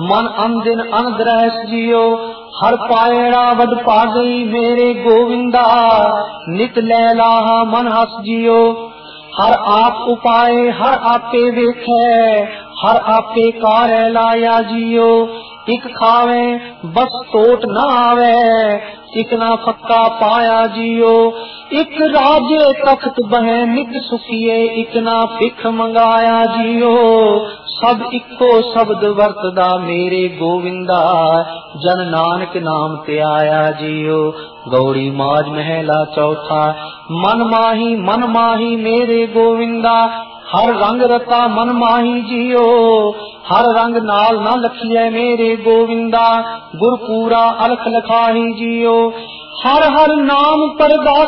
मन अनदिन अनद्रहस जियो। हर पायड़ा वड पागई मेरे गोविंदा, नित लैलाहा मन हस जियो। हर आप उपाय हर आपे वेखे, हर आपे कार्य लाया जियो। इक खावे बस टोट न आवे, इक ना फक्का पाया जियो। इक राजे तख्त बहे नित सुखिए, इक ना भिख मंगाया जियो। सब इको शब्द वरतदा मेरे गोविंदा, जन नानक नाम ते आया जियो। गौड़ी माज महला चौथा। मन माही मेरे गोविंदा, हर रंग रता मन माही जियो। हर रंग नाल न लखिए मेरे गोविंदा, गुरपूरा अलख लखाही जियो। हर हर नाम परदा